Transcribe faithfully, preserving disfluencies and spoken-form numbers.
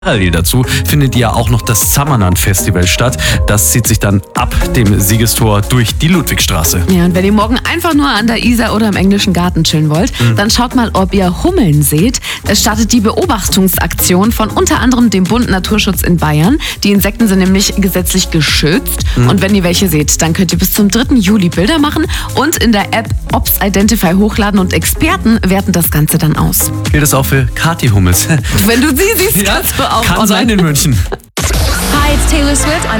Parallel dazu findet ja auch noch das Summerland Festival statt. Das zieht sich dann ab dem Siegestor durch die Ludwigstraße. Ja, und wenn ihr morgen einfach nur an der Isar oder im englischen Garten chillen wollt, mhm. dann schaut mal, ob ihr Hummeln seht. Es startet die Beobachtungsaktion von unter anderem dem Bund Naturschutz in Bayern. Die Insekten sind nämlich gesetzlich geschützt. Mhm. Und wenn ihr welche seht, dann könnt ihr bis zum dritten Juli Bilder machen und in der App Ops Identify hochladen und Experten werten das Ganze dann aus. Gilt das auch für Kathi Hummels? Wenn du sie siehst, ja, kannst du auch kann sein in München. Hi, it's Taylor Swift. I'm